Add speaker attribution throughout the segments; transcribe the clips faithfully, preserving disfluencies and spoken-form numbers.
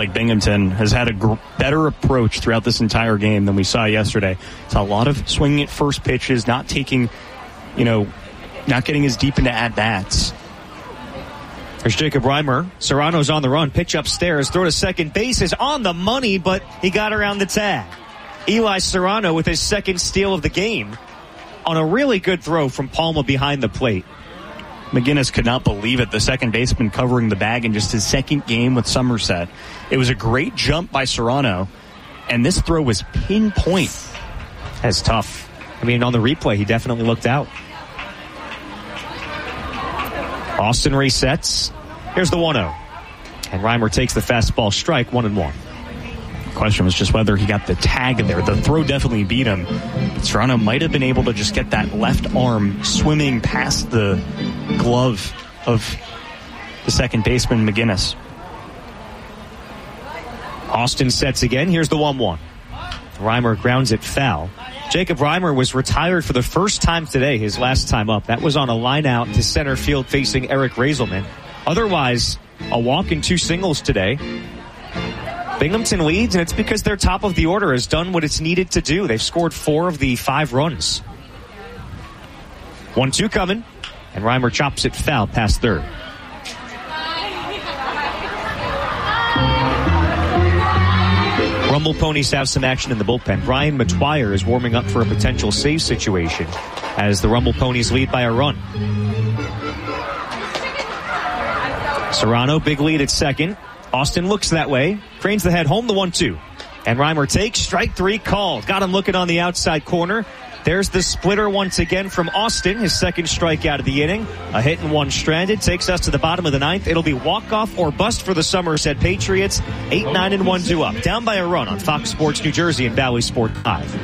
Speaker 1: like Binghamton has had a gr- better approach throughout this entire game than we saw yesterday. It's a lot of swinging at first pitches, not taking, you know, not getting as deep into at-bats.
Speaker 2: There's Jacob Reimer. Serrano's on the run. Pitch upstairs. Throw to second base is on the money, but he got around the tag. Eli Serrano with his second steal of the game on a really good throw from Palma behind the plate.
Speaker 1: McGinnis could not believe it. The second baseman covering the bag in just his second game with Somerset. It was a great jump by Serrano, and this throw was pinpoint.
Speaker 2: That's tough. I mean, on the replay, he definitely looked out. Austin resets. Here's the one oh. And Reimer takes the fastball strike, one and one.
Speaker 1: The question was just whether he got the tag there. The throw definitely beat him. But Serrano might have been able to just get that left arm swimming past the glove of the second baseman, McGinnis.
Speaker 2: Austin sets again. Here's the one one. Reimer grounds it foul. Jacob Reimer was retired for the first time today, his last time up. That was on a line out to center field facing Eric Raiselman. Otherwise, a walk and two singles today. Binghamton leads, and it's because their top of the order has done what it's needed to do. They've scored four of the five runs. one two coming, and Reimer chops it foul past third. Rumble Ponies have some action in the bullpen. Brian McTwire is warming up for a potential save situation as the Rumble Ponies lead by a run. Serrano, big lead at second. Austin looks that way, cranes the head home, the one two. And Reimer takes, strike three called. Got him looking on the outside corner. There's the splitter once again from Austin, his second strikeout of the inning. A hit and one stranded takes us to the bottom of the ninth. It'll be walk-off or bust for the Somerset Patriots. eight nine and one two up. Down by a run on Fox Sports New Jersey and Valley Sport five.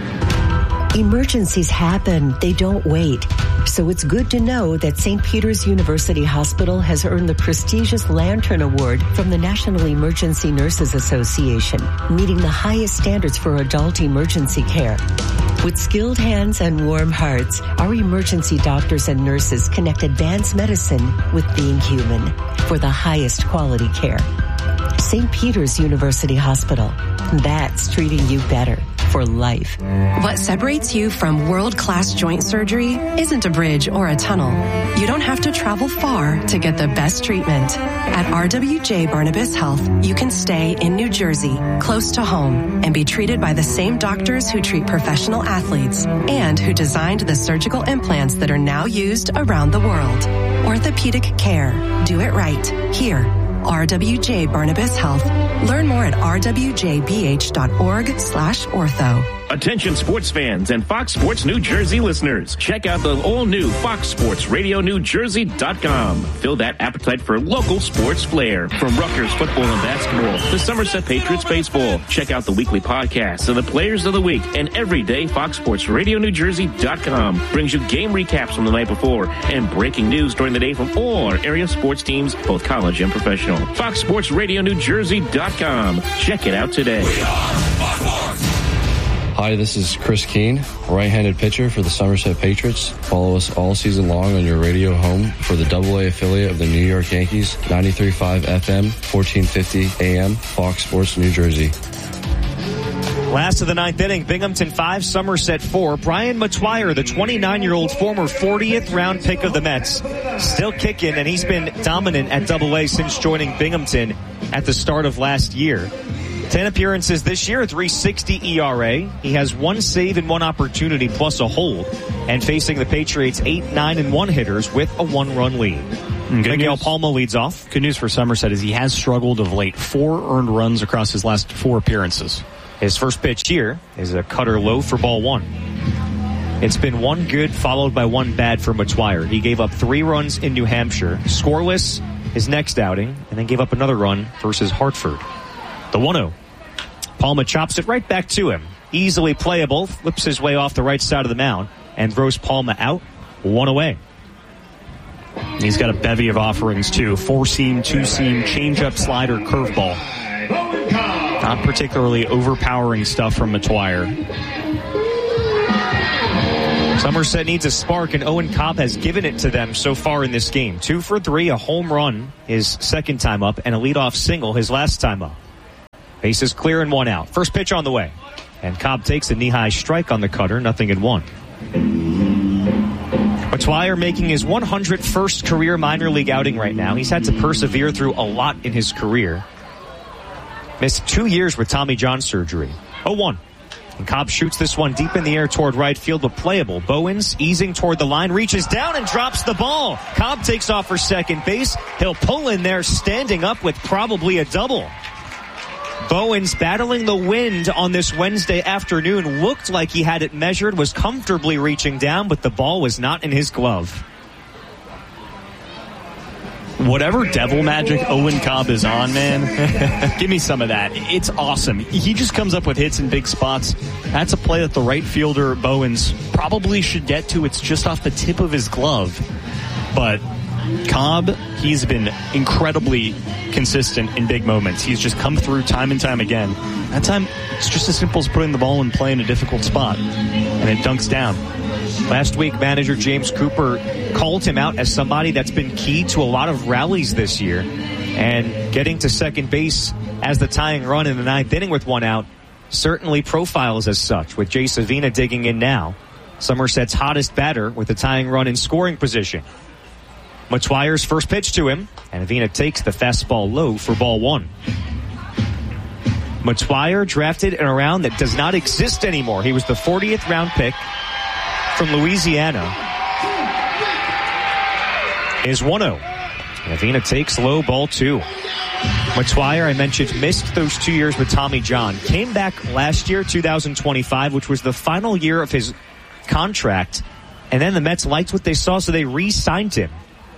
Speaker 3: Emergencies happen. They don't wait. So it's good to know that Saint Peter's University Hospital has earned the prestigious Lantern Award from the National Emergency Nurses Association, meeting the highest standards for adult emergency care. With skilled hands and warm hearts, our emergency doctors and nurses connect advanced medicine with being human for the highest quality care. Saint Peter's University Hospital. That's treating you better for life.
Speaker 4: What separates you from world-class joint surgery isn't a bridge or a tunnel. You don't have to travel far to get the best treatment. At R W J Barnabas Health, you can stay in New Jersey, close to home, and be treated by the same doctors who treat professional athletes and who designed the surgical implants that are now used around the world. Orthopedic care. Do it right. Here. R W J Barnabas Health. Learn more at r w j b h dot org slash ortho.
Speaker 5: Attention sports fans and Fox Sports New Jersey listeners. Check out the all-new Fox Sports Radio New Jersey dot com. Fill that appetite for local sports flair. From Rutgers football and basketball to Somerset Patriots baseball. Check out the weekly podcasts of the players of the week. And every day, Fox Sports Radio New Jersey dot com brings you game recaps from the night before and breaking news during the day from all our area sports teams, both college and professional. Fox Sports Radio New Jersey dot com. Check it out today.
Speaker 6: We are Fox Sports. Hi, this is Chris Keene, right-handed pitcher for the Somerset Patriots. Follow us all season long on your radio home for the double A affiliate of the New York Yankees, ninety-three point five F M, fourteen fifty A M, Fox Sports New Jersey.
Speaker 2: Last of the ninth inning, Binghamton five, Somerset four. Brian McTwire, the twenty-nine-year-old former fortieth round pick of the Mets, still kicking, and he's been dominant at double A since joining Binghamton at the start of last year. ten appearances this year, three sixty E R A. He has one save and one opportunity plus a hold, and facing the Patriots eight nine and one hitters with a one-run lead. Miguel Palma leads off.
Speaker 1: Good news for Somerset is he has struggled of late. Four earned runs across his last four appearances.
Speaker 2: His first pitch here is a cutter low for ball one. It's been one good followed by one bad for McTwire. He gave up three runs in New Hampshire, scoreless his next outing, and then gave up another run versus Hartford. The one oh. Palma chops it right back to him. Easily playable, flips his way off the right side of the mound, and throws Palma out, one away.
Speaker 1: He's got a bevy of offerings, too. Four-seam, two-seam, change-up, slider, curveball. Not particularly overpowering stuff from McTwire.
Speaker 2: Somerset needs a spark, and Owen Cobb has given it to them so far in this game. Two for three, a home run his second time up, and a leadoff single his last time up. Base is clear and one out. First pitch on the way. And Cobb takes a knee-high strike on the cutter, nothing in one. Metoyer making his one hundred first career minor league outing right now. He's had to persevere through a lot in his career. Missed two years with Tommy John surgery. oh one. And Cobb shoots this one deep in the air toward right field, but playable. Bowens easing toward the line, reaches down and drops the ball. Cobb takes off for second base. He'll pull in there, standing up with probably a double. Bowens battling the wind on this Wednesday afternoon. Looked like he had it measured, was comfortably reaching down, but the ball was not in his glove.
Speaker 1: Whatever devil magic Owen Cobb is on, man, give me some of that. It's awesome. He just comes up with hits in big spots. That's a play that the right fielder, Bowens, probably should get to. It's just off the tip of his glove. But Cobb, he's been incredibly consistent in big moments. He's just come through time and time again. That time, it's just as simple as putting the ball in play in a difficult spot, and it dunks down.
Speaker 2: Last week, manager James Cooper called him out as somebody that's been key to a lot of rallies this year. And getting to second base as the tying run in the ninth inning with one out certainly profiles as such, with Jay Savina digging in now. Somerset's hottest batter with the tying run in scoring position. Metoyer's first pitch to him, and Avina takes the fastball low for ball one. Metoyer drafted in a round that does not exist anymore. He was the fortieth round pick from Louisiana. Is one oh. And Avina takes low, ball two. Metoyer, I mentioned, missed those two years with Tommy John. Came back last year, two thousand twenty-five, which was the final year of his contract. And then the Mets liked what they saw, so they re-signed him.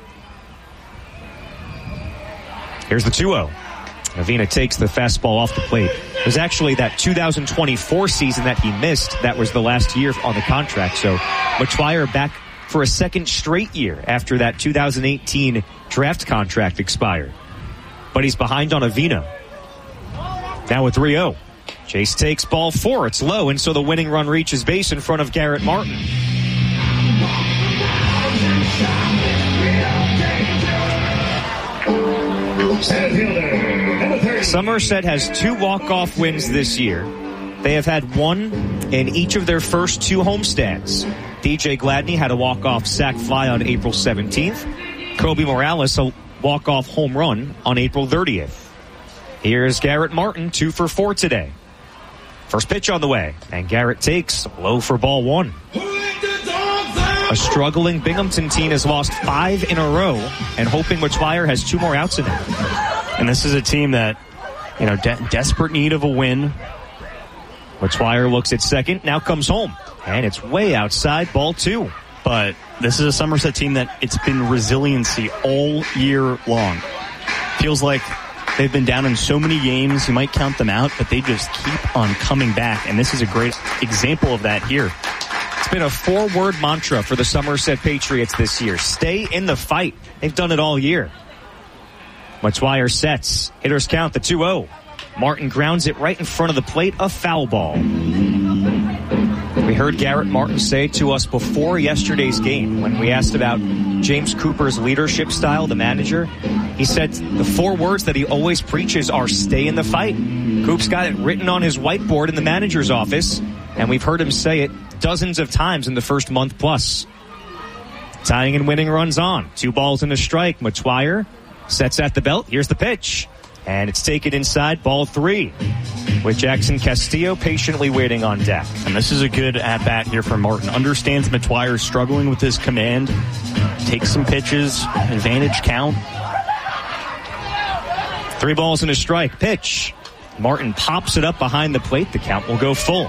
Speaker 2: Here's the two oh. Avina takes the fastball off the plate. It was actually that two thousand twenty-four season that he missed. That was the last year on the contract. So Metoyer back for a second straight year after that two thousand eighteen draft contract expired. But he's behind on Avina. Now with three oh. Chase takes ball four. It's low, and so the winning run reaches base in front of Garrett Martin. Somerset has two walk-off wins this year. They have had one in each of their first two homestands. D J Gladney had a walk-off sac fly on April seventeenth. Kobe Morales a walk-off home run on April thirtieth. Here's Garrett Martin, two for four today. First pitch on the way, and Garrett takes low for ball one. A struggling Binghamton team has lost five in a row, and hoping Metoyer has two more outs in it.
Speaker 1: And this is a team that, you know, de- desperate need of a win.
Speaker 2: Metoyer looks at second, now comes home, and it's way outside, ball two.
Speaker 1: But this is a Somerset team that it's been resiliency all year long. Feels like they've been down in so many games, you might count them out, but they just keep on coming back, and this is a great example of that here.
Speaker 2: It's been a four-word mantra for the Somerset Patriots this year. Stay in the fight. They've done it all year. Metoyer sets. Hitters count the two oh. Martin grounds it right in front of the plate. A foul ball. We heard Garrett Martin say to us before yesterday's game when we asked about James Cooper's leadership style, the manager. He said the four words that he always preaches are stay in the fight. Coop's got it written on his whiteboard in the manager's office, and we've heard him say it dozens of times in the first month plus. Tying and winning runs on. Two balls and a strike. Metoyer sets at the belt. Here's the pitch. And it's taken inside, ball three, with Jackson Castillo patiently waiting on deck.
Speaker 1: And this is a good at-bat here for Martin. Understands Metoyer struggling with his command. Takes some pitches. Advantage count.
Speaker 2: Three balls and a strike. Pitch. Martin pops it up behind the plate. The count will go full.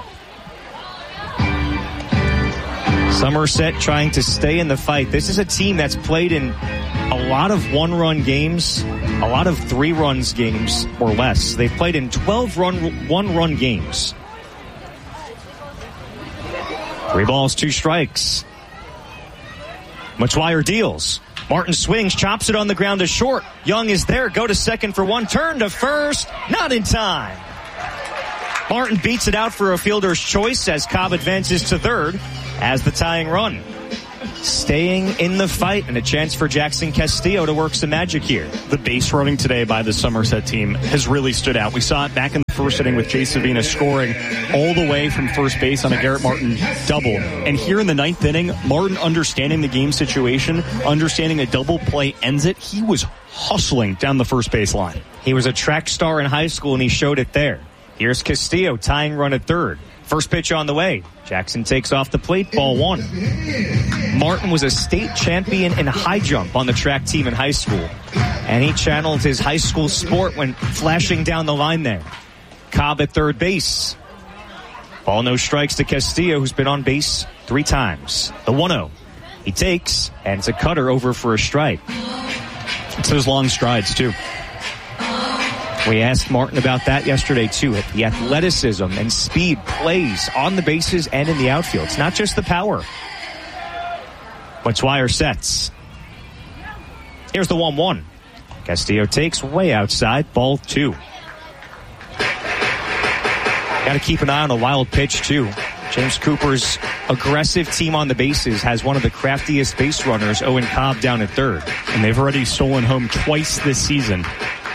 Speaker 2: Somerset trying to stay in the fight. This is a team that's played in a lot of one-run games, a lot of three-runs games or less. They've played in twelve run, one-run games. Three balls, two strikes. Metoyer deals. Martin swings, chops it on the ground to short. Young is there. Go to second for one. Turn to first. Not in time. Martin beats it out for a fielder's choice as Cobb advances to third as the tying run. staying in the fight, and a chance for Jackson Castillo to work some magic here.
Speaker 1: The base running today by the Somerset team has really stood out. We saw it back in the first inning with Jay Savina scoring all the way from first base on a Garrett Martin double. And here in the ninth inning, Martin understanding the game situation, understanding a double play ends it, he was hustling down the first base line.
Speaker 2: He was a track star in high school, and he showed it there. Here's Castillo tying run at third. First pitch on the way. Jackson takes off the plate, ball one. Martin was a state champion in high jump on the track team in high school, and he channeled his high school sport when flashing down the line there. Cobb at third base. Ball no strikes to Castillo, who's been on base three times. The one oh. He takes, and it's a cutter over for a strike.
Speaker 1: It's those long strides, too.
Speaker 2: We asked Martin about that yesterday, too. The athleticism and speed plays on the bases and in the outfield. It's not just the power. Motwire sets. Here's the one one. Castillo takes way outside. Ball two. Got to keep an eye on a wild pitch, too. James Cooper's aggressive team on the bases has one of the craftiest base runners, Owen Cobb, down at third.
Speaker 1: And they've already stolen home twice this season.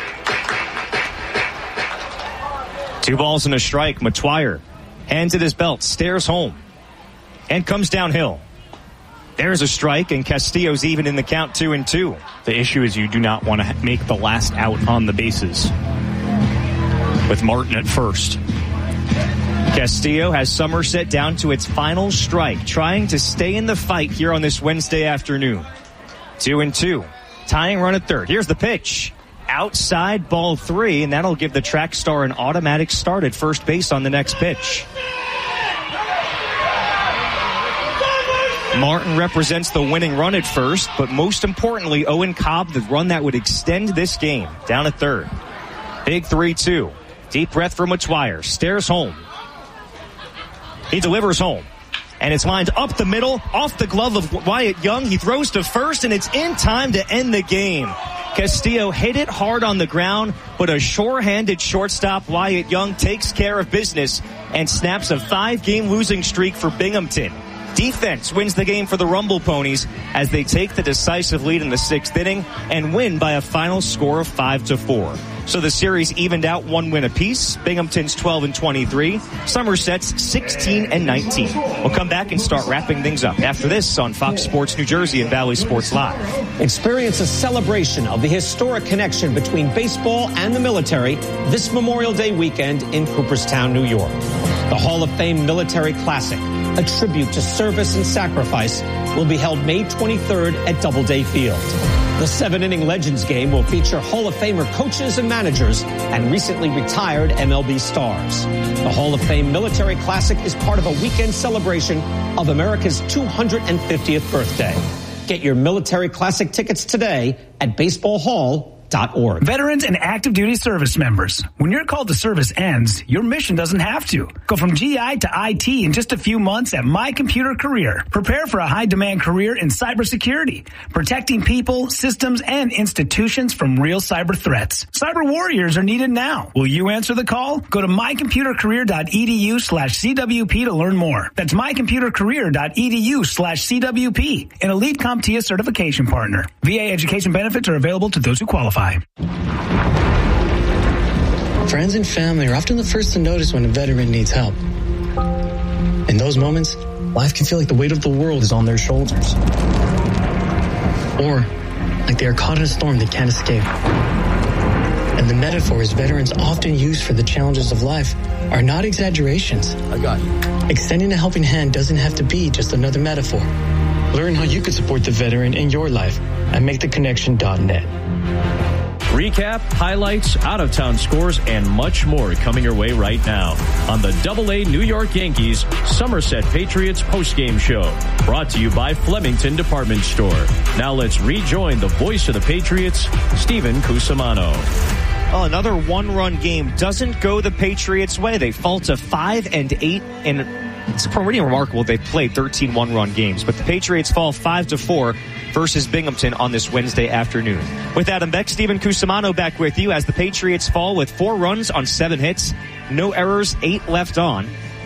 Speaker 2: Two balls and a strike. Motwire hands at his belt, stares home, and comes downhill. There's a strike, and Castillo's even in the count, two and two.
Speaker 1: The issue is you do not want to make the last out on the bases with Martin at first.
Speaker 2: Castillo has Somerset down to its final strike, trying to stay in the fight here on this Wednesday afternoon. Two and two. Tying run at third. Here's the pitch. Outside, ball three, and that'll give the track star an automatic start at first base on the next pitch. Martin represents the winning run at first, but most importantly, Owen Cobb, the run that would extend this game, down at third. Big three two. Deep breath for Motwire. Stares home. He delivers home. And it's lined up the middle, off the glove of Wyatt Young. He throws to first, and it's in time to end the game. Castillo hit it hard on the ground, but a sure-handed shortstop, Wyatt Young, takes care of business and snaps a five-game losing streak for Binghamton. Defense wins the game for the Rumble Ponies as they take the decisive lead in the sixth inning and win by a final score of five to four. So the series evened out one win apiece. Binghamton's twelve and twenty-three. Somerset's sixteen and nineteen. We'll come back and start wrapping things up after this on Fox Sports New Jersey and Valley Sports Live.
Speaker 7: Experience a celebration of the historic connection between baseball and the military this Memorial Day weekend in Cooperstown, New York. The Hall of Fame Military Classic, a tribute to service and sacrifice, will be held May twenty-third at Doubleday Field. The seven-inning Legends game will feature Hall of Famer coaches and managers and recently retired M L B stars. The Hall of Fame Military Classic is part of a weekend celebration of America's two hundred fiftieth birthday. Get your Military Classic tickets today at baseball hall dot org.
Speaker 8: Veterans and active duty service members, when your call to service ends, your mission doesn't have to. Go from G I to I T in just a few months at My Computer Career. Prepare for a high-demand career in cybersecurity, protecting people, systems, and institutions from real cyber threats. Cyber warriors are needed now. Will you answer the call? Go to my computer career dot e d u slash c w p to learn more. That's my computer career dot e d u slash c w p, an Elite CompTIA certification partner. V A education benefits are available to those who qualify.
Speaker 9: Friends and family are often the first to notice when a veteran needs help. In those moments, life can feel like the weight of the world is on their shoulders. Or like they are caught in a storm they can't escape. And the metaphors veterans often use for the challenges of life are not exaggerations.
Speaker 6: I got you.
Speaker 9: Extending a helping hand doesn't have to be just another metaphor. Learn how you can support the veteran in your life at make the connection dot net.
Speaker 5: Recap, highlights, out-of-town scores, and much more coming your way right now on the Double A New York Yankees Somerset Patriots postgame show. Brought to you by Flemington Department Store. Now let's rejoin the voice of the Patriots, Stephen Cusimano.
Speaker 2: Oh, another one-run game doesn't go the Patriots' way. They fall to five and eight, and it's pretty remarkable they've played thirteen one-run games. But the Patriots fall five to four versus Binghamton on this Wednesday afternoon. With Adam Beck, Stephen Cusimano back with you as the Patriots fall with four runs on seven hits, no errors, eight left on.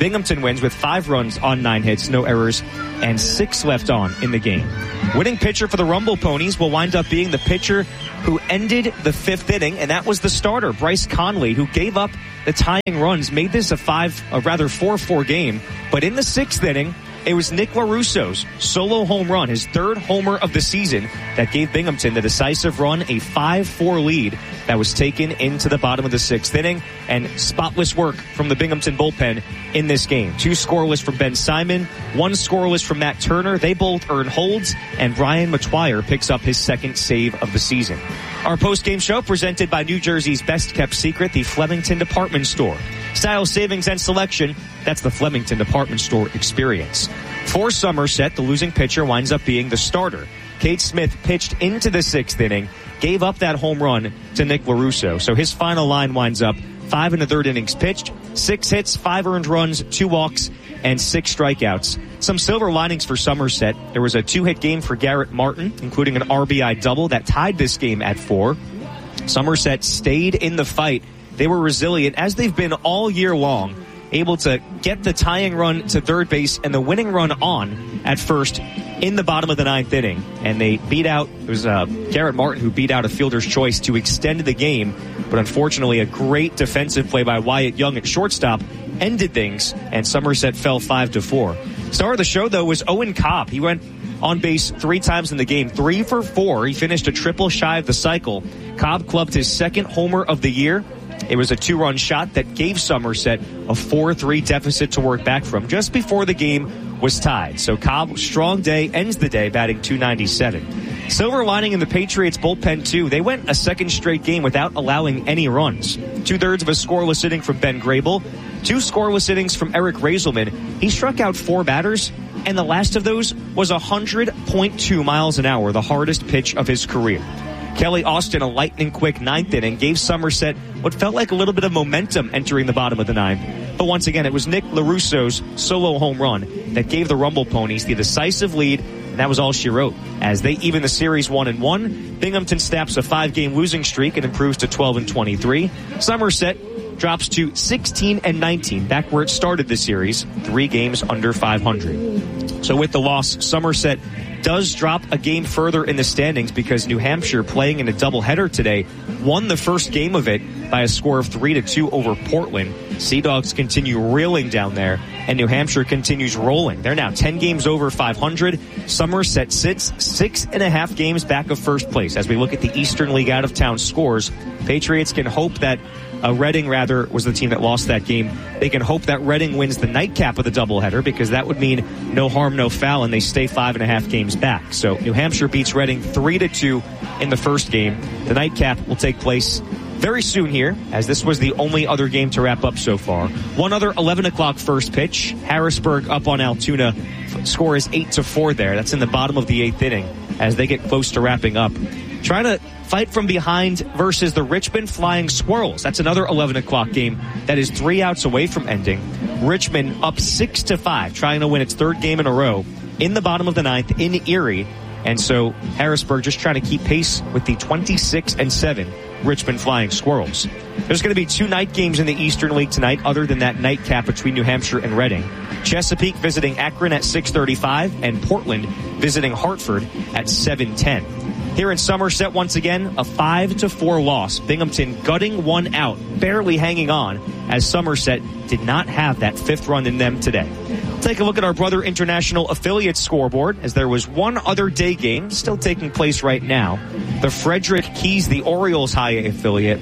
Speaker 2: Binghamton wins with five runs on nine hits, no errors, and six left on in the game. Winning pitcher for the Rumble Ponies will wind up being the pitcher who ended the fifth inning, and that was the starter, Bryce Conley, who gave up the tying runs, made this a five, a rather four four game. But in the sixth inning, it was Nick LaRusso's solo home run, his third homer of the season, that gave Binghamton the decisive run, a five four lead that was taken into the bottom of the sixth inning, and spotless work from the Binghamton bullpen in this game. Two scoreless from Ben Simon, one scoreless from Matt Turner. They both earn holds, and Brian Metoyer picks up his second save of the season. Our post-game show presented by New Jersey's best-kept secret, the Flemington Department Store. Style, savings, and selection, that's the Flemington Department Store experience. For Somerset, the losing pitcher winds up being the starter. Cade Smith pitched into the sixth inning, gave up that home run to Nick LaRusso. So his final line winds up five and a third innings pitched, six hits, five earned runs, two walks, and six strikeouts. Some silver linings for Somerset. There was a two-hit game for Garrett Martin, including an R B I double that tied this game at four. Somerset stayed in the fight. They were resilient, as they've been all year long, able to get the tying run to third base and the winning run on at first in the bottom of the ninth inning. And they beat out, it was uh, Garrett Martin who beat out a fielder's choice to extend the game. But unfortunately, a great defensive play by Wyatt Young at shortstop ended things, and Somerset fell five to four. Star of the show, though, was Owen Cobb. He went on base three times in the game, three for four. He finished a triple shy of the cycle. Cobb clubbed his second homer of the year. It was a two-run shot that gave Somerset a four three deficit to work back from just before the game was tied. So Cobb, strong day, ends the day batting two ninety-seven. Silver lining in the Patriots bullpen, too. They went a second straight game without allowing any runs. Two-thirds of a scoreless inning from Ben Grable, two scoreless innings from Eric Raiselman. He struck out four batters, and the last of those was one hundred point two miles an hour, the hardest pitch of his career. Kelly Austin, a lightning-quick ninth inning, gave Somerset what felt like a little bit of momentum entering the bottom of the ninth. But once again, it was Nick LaRusso's solo home run that gave the Rumble Ponies the decisive lead, and that was all she wrote. As they even the series one and one, Binghamton snaps a five-game losing streak and improves to twelve and twenty-three. Somerset drops to sixteen and nineteen, back where it started the series, three games under five hundred. So with the loss, Somerset does drop a game further in the standings because New Hampshire, playing in a doubleheader today, won the first game of it by a score of three to two over Portland. Sea Dogs continue reeling down there, and New Hampshire continues rolling. They're now ten games over five hundred. Somerset sits six and a half games back of first place. As we look at the Eastern League out-of-town scores, Patriots can hope that Uh, Reading, rather, was the team that lost that game. They can hope that Reading wins the nightcap of the doubleheader, because that would mean no harm, no foul, and they stay five and a half games back. So New Hampshire beats Reading three to two in the first game. The nightcap will take place very soon here, as this was the only other game to wrap up so far. One other eleven o'clock first pitch. Harrisburg up on Altoona. Score is eight to four there. That's in the bottom of the eighth inning as they get close to wrapping up. Trying to fight from behind versus the Richmond Flying Squirrels. That's another eleven o'clock game that is three outs away from ending. Richmond up six to five, trying to win its third game in a row in the bottom of the ninth in Erie. And so Harrisburg just trying to keep pace with the twenty-six and seven Richmond Flying Squirrels. There's going to be two night games in the Eastern League tonight, other than that nightcap between New Hampshire and Reading. Chesapeake visiting Akron at six thirty-five, and Portland visiting Hartford at seven ten. Here in Somerset, once again, a five to four loss. Binghamton gutting one out, barely hanging on, as Somerset did not have that fifth run in them today. Take a look at our Brother International affiliate scoreboard, as there was one other day game still taking place right now. The Frederick Keys, the Orioles high A affiliate,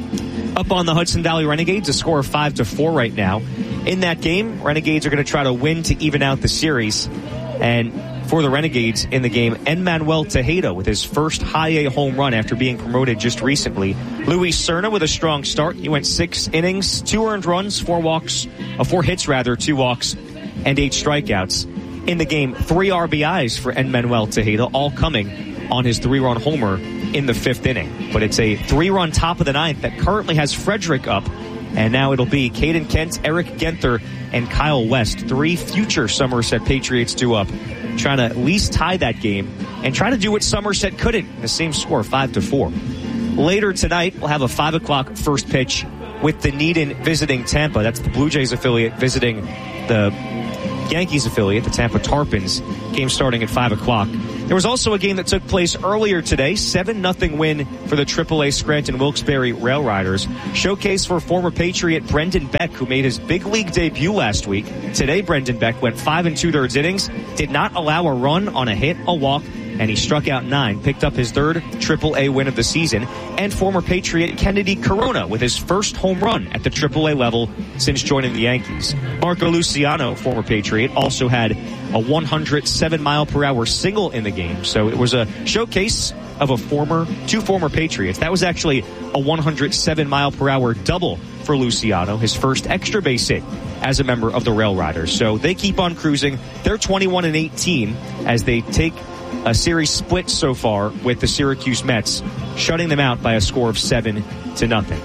Speaker 2: up on the Hudson Valley Renegades, a score of five to four right now. In that game, Renegades are going to try to win to even out the series. And for the Renegades in the game, Enmanuel Tejeda with his first high A home run after being promoted just recently. Luis Serna with a strong start. He went six innings, two earned runs, four walks, uh, four hits rather, two walks, and eight strikeouts. In the game, three R B Is for Enmanuel Tejeda, all coming on his three-run homer in the fifth inning. But it's a three-run top of the ninth that currently has Frederick up, and now it'll be Caden Kent, Eric Genther, and Kyle West, three future Somerset Patriots due up, trying to at least tie that game and try to do what Somerset couldn't in the same score, five to four. Later tonight, we'll have a five o'clock first pitch with Dunedin visiting Tampa. That's the Blue Jays affiliate visiting the Yankees affiliate, the Tampa Tarpons. Game starting at five o'clock. There was also a game that took place earlier today, seven nothing win for the triple A Scranton Wilkes-Barre Rail Riders. Showcase for former Patriot Brendan Beck, who made his big league debut last week. Today, Brendan Beck went five and two-thirds innings, did not allow a run on a hit, a walk, and he struck out nine, picked up his third triple A win of the season. And former Patriot Kennedy Corona with his first home run at the triple A level since joining the Yankees. Marco Luciano, former Patriot, also had a one hundred seven mile per hour single in the game. So it was a showcase of a former, two former Patriots. That was actually a one hundred seven mile per hour double for Luciano, his first extra base hit as a member of the Rail Riders. So they keep on cruising. They're twenty-one and eighteen as they take a series split so far with the Syracuse Mets, shutting them out by a score of seven to nothing.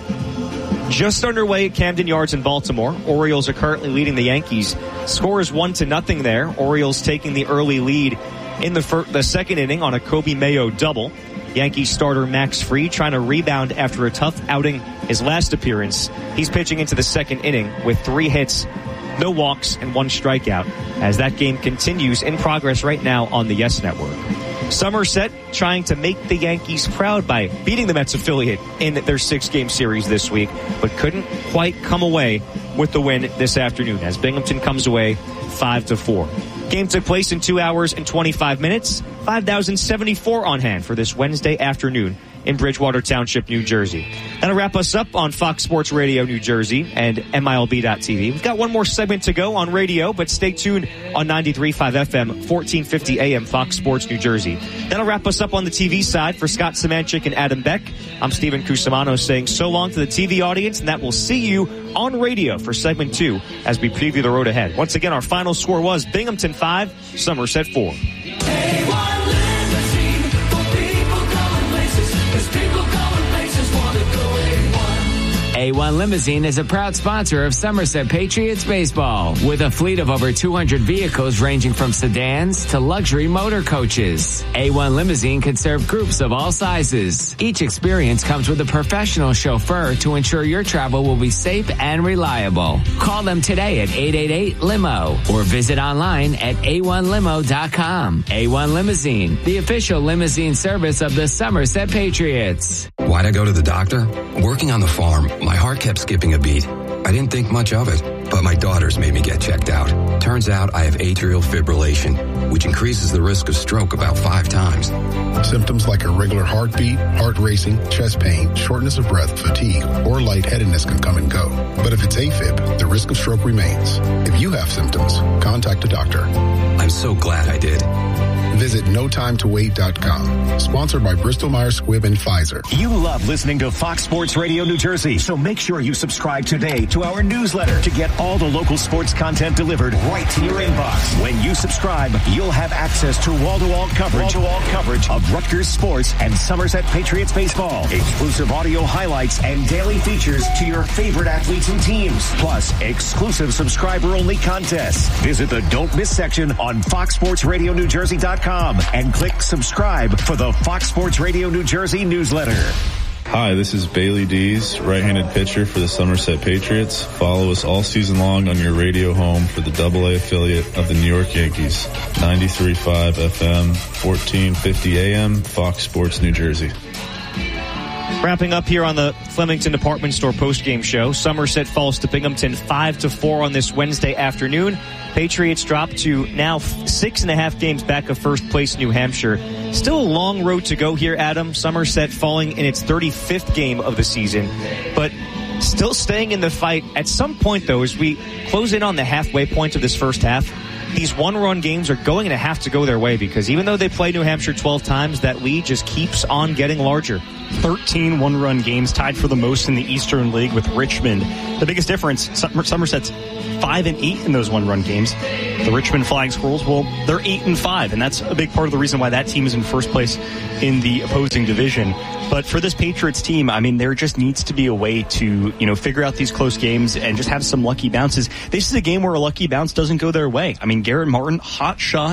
Speaker 2: Just underway at Camden Yards in Baltimore. Orioles are currently leading the Yankees. Score is one to nothing there. Orioles taking the early lead in the fir- the second inning on a Kobe Mayo double. Yankees starter Max Fried trying to rebound after a tough outing his last appearance. He's pitching into the second inning with three hits, no walks, and one strikeout as that game continues in progress right now on the Yes Network. Somerset trying to make the Yankees proud by beating the Mets affiliate in their six-game series this week, but couldn't quite come away with the win this afternoon as Binghamton comes away five to four. Game took place in two hours and twenty-five minutes. five thousand seventy-four on hand for this Wednesday afternoon in Bridgewater Township, New Jersey. That'll wrap us up on Fox Sports Radio New Jersey and M I L B dot T V. We've got one more segment to go on radio, but stay tuned on ninety-three point five F M, fourteen fifty A M Fox Sports New Jersey. That'll wrap us up on the T V side. For Scott Semanchik and Adam Beck, I'm Stephen Cusimano saying so long to the T V audience, and that we'll see you on radio for segment two as we preview the road ahead. Once again, our final score was Binghamton five, Somerset four.
Speaker 10: A one Limousine is a proud sponsor of Somerset Patriots baseball with a fleet of over two hundred vehicles ranging from sedans to luxury motor coaches. A one Limousine can serve groups of all sizes. Each experience comes with a professional chauffeur to ensure your travel will be safe and reliable. Call them today at eight eight eight limo or visit online at A one limo dot com. A one Limousine, the official limousine service of the Somerset Patriots.
Speaker 11: Why'd I go to the doctor? Working on the farm, my heart kept skipping a beat. I didn't think much of it, but my daughters made me get checked out. Turns out I have atrial fibrillation, which increases the risk of stroke about five times.
Speaker 12: Symptoms like irregular heartbeat, heart racing, chest pain, shortness of breath, fatigue, or lightheadedness can come and go. But if it's AFib, the risk of stroke remains. If you have symptoms, contact a doctor.
Speaker 11: I'm so glad I did.
Speaker 12: Visit no time to wait dot com. Sponsored by Bristol Myers Squibb and Pfizer.
Speaker 13: You love listening to Fox Sports Radio New Jersey, so make sure you subscribe today to our newsletter to get all the local sports content delivered right to your inbox. When you subscribe, you'll have access to wall-to-wall coverage, wall-to-wall coverage of Rutgers sports and Somerset Patriots baseball, exclusive audio highlights, and daily features to your favorite athletes and teams, plus exclusive subscriber-only contests. Visit the Don't Miss section on fox sports radio new jersey dot com and click subscribe for the Fox Sports Radio New Jersey newsletter.
Speaker 14: Hi, this is Bailey Dees, right-handed pitcher for the Somerset Patriots. Follow us all season long on your radio home for the double A affiliate of the New York Yankees. ninety-three point five F M, fourteen fifty A M, Fox Sports New Jersey.
Speaker 2: Wrapping up here on the Flemington Department Store postgame show, Somerset falls to Binghamton five to four on this Wednesday afternoon. Patriots drop to now six and a half games back of first place New Hampshire. Still a long road to go here, Adam. Somerset falling in its thirty-fifth game of the season, but still staying in the fight. At some point, though, as we close in on the halfway point of this first half, these one-run games are going to have to go their way because even though they play New Hampshire twelve times, that lead just keeps on getting larger.
Speaker 1: thirteen one-run games, tied for the most in the Eastern League with Richmond. The biggest difference, Somerset's five and eight in those one-run games. The Richmond Flying Squirrels, well, they're eight and five, and that's a big part of the reason why that team is in first place in the opposing division. But for this Patriots team, I mean, there just needs to be a way to, you know, figure out these close games and just have some lucky bounces. This is a game where a lucky bounce doesn't go their way. I mean, Garrett Martin, hot shot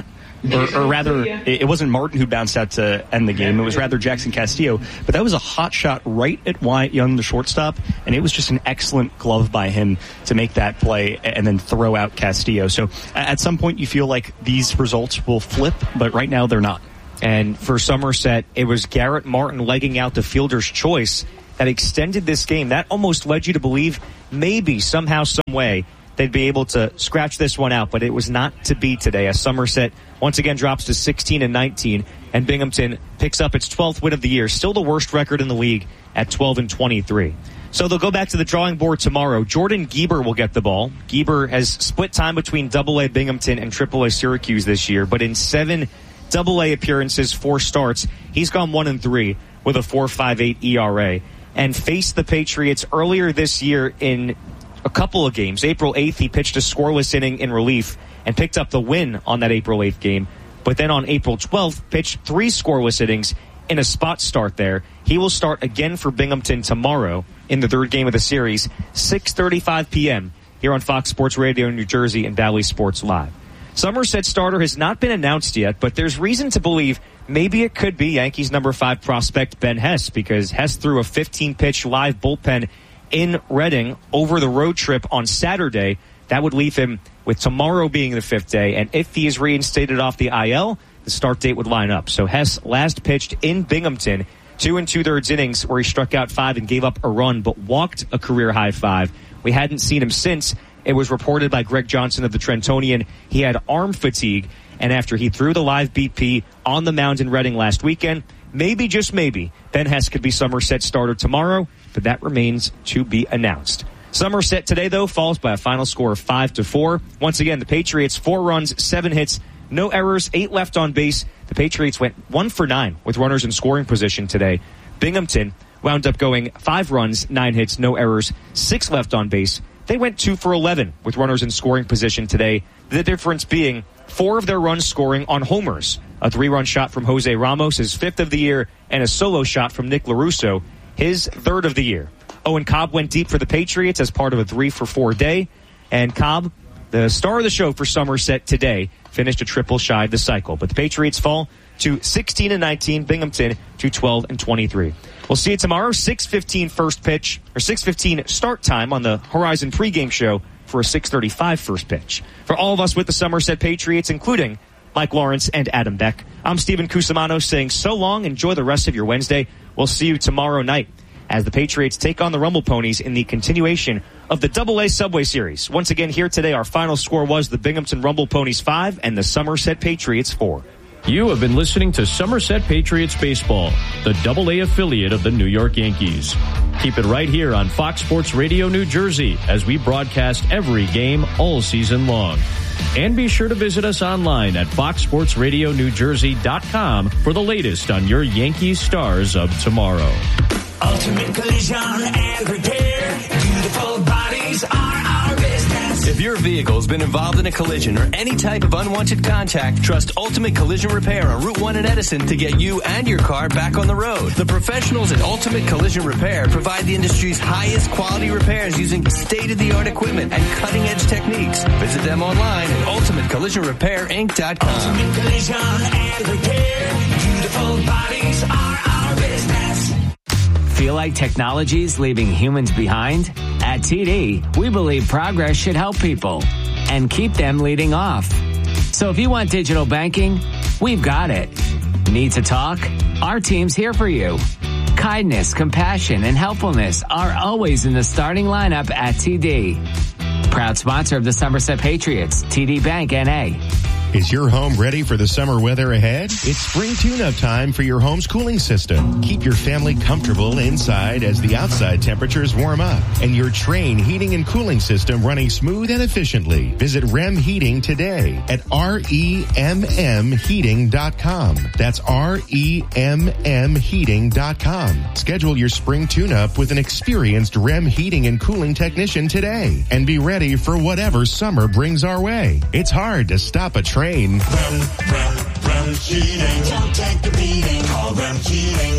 Speaker 1: or, or rather, it wasn't Martin who bounced out to end the game. It was rather Jackson Castillo. But that was a hot shot right at Wyatt Young, the shortstop, and it was just an excellent glove by him to make that play and then throw out Castillo. So at some point you feel like these results will flip, but right now they're not.
Speaker 2: And for Somerset, it was Garrett Martin legging out the fielder's choice that extended this game. That almost led you to believe maybe somehow, some way, they'd be able to scratch this one out, but it was not to be today, as Somerset once again drops to sixteen and nineteen, and Binghamton picks up its twelfth win of the year, still the worst record in the league at twelve and twenty-three. So they'll go back to the drawing board tomorrow. Jordan Gieber will get the ball. Gieber has split time between double A Binghamton and triple A Syracuse this year, but in seven double A appearances, four starts, he's gone one and three with a four point five eight E R A, and faced the Patriots earlier this year in a couple of games. April eighth, he pitched a scoreless inning in relief and picked up the win on that April eighth game. But then on April twelfth, pitched three scoreless innings in a spot start there. He will start again for Binghamton tomorrow in the third game of the series, six thirty-five p.m. here on Fox Sports Radio New Jersey and Valley Sports Live. Somerset starter has not been announced yet, but there's reason to believe maybe it could be Yankees number five prospect Ben Hess, because Hess threw a fifteen-pitch live bullpen in Reading over the road trip on Saturday. That would leave him with tomorrow being the fifth day, and if he is reinstated off the I L, the start date would line up. So Hess last pitched in Binghamton, two and two-thirds innings, where he struck out five and gave up a run, but walked a career-high five. We hadn't seen him since. It was reported by Greg Johnson of the Trentonian he had arm fatigue, and after he threw the live B P on the mound in Reading last weekend, maybe, just maybe, Ben Hess could be Somerset starter tomorrow, but that remains to be announced. Somerset today, though, falls by a final score of five to four. Once again, the Patriots, four runs, seven hits, no errors, eight left on base. The Patriots went one for nine with runners in scoring position today. Binghamton wound up going five runs, nine hits, no errors, six left on base. They went two for eleven with runners in scoring position today. The difference being four of their runs scoring on homers. A three-run shot from Jose Ramos, his fifth of the year, and a solo shot from Nick LaRusso, his third of the year. Owen Cobb went deep for the Patriots as part of a three for four day. And Cobb, the star of the show for Somerset today, finished a triple shy of the cycle. But the Patriots fall to sixteen and nineteen, Binghamton to twelve and twenty-three. We'll see you tomorrow, six fifteen first pitch, or six fifteen start time on the Horizon pregame show for a six thirty-five first pitch. For all of us with the Somerset Patriots, including Mike Lawrence and Adam Beck, I'm Stephen Cusimano saying so long. Enjoy the rest of your Wednesday. We'll see you tomorrow night as the Patriots take on the Rumble Ponies in the continuation of the Double A Subway Series. Once again, here today, our final score was the Binghamton Rumble Ponies five and the Somerset Patriots four.
Speaker 15: You have been listening to Somerset Patriots Baseball, the Double A affiliate of the New York Yankees. Keep it right here on Fox Sports Radio New Jersey as we broadcast every game all season long. And be sure to visit us online at fox sports radio new jersey dot com for the latest on your Yankees stars of tomorrow.
Speaker 16: Ultimate Collision and Repair. Beautiful bodies are our business.
Speaker 17: If your vehicle's been involved in a collision or any type of unwanted contact, trust Ultimate Collision Repair on Route one in Edison to get you and your car back on the road. The professionals at Ultimate Collision Repair provide the industry's highest quality repairs using state-of-the-art equipment and cutting-edge techniques. Visit them online at ultimate collision repair inc dot com.
Speaker 16: Ultimate Collision and Repair. Beautiful bodies are our business.
Speaker 10: Feel like technology's leaving humans behind? At T D, we believe progress should help people and keep them leading off. So if you want digital banking, we've got it. Need to talk? Our team's here for you. Kindness, compassion, and helpfulness are always in the starting lineup at T D. Proud sponsor of the Somerset Patriots, T D Bank N A.
Speaker 18: Is your home ready for the summer weather ahead? It's spring tune-up time for your home's cooling system. Keep your family comfortable inside as the outside temperatures warm up and your Trane heating and cooling system running smooth and efficiently. Visit R E M Heating today at R E M M heating dot com. That's R E M M heating dot com. Schedule your spring tune-up with an experienced R E M heating and cooling technician today and be ready for whatever summer brings our way. It's hard to stop a train. Rem, Rem, Rem Heating. Don't take the beating. Call Rem Heating.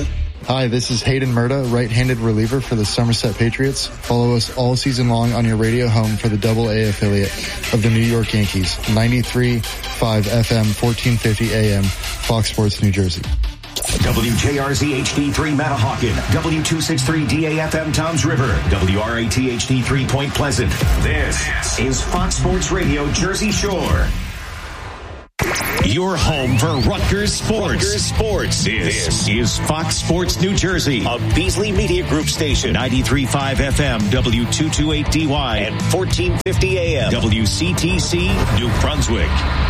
Speaker 19: Hi, this is Hayden Murda, right-handed reliever for the Somerset Patriots. Follow us all season long on your radio home for the double A affiliate of the New York Yankees, ninety-three point five F M, fourteen fifty A M, Fox Sports, New Jersey.
Speaker 13: W J R Z H D three Matahawkin, W two sixty-three D A F M Toms River, W R A T H D three Point Pleasant. This is Fox Sports Radio Jersey Shore. Your home for Rutgers Sports. Rutgers Sports. This, this is Fox Sports New Jersey, a Beasley Media Group station, ninety-three point five F M, W two twenty-eight D Y, and fourteen fifty A M, W C T C, New Brunswick.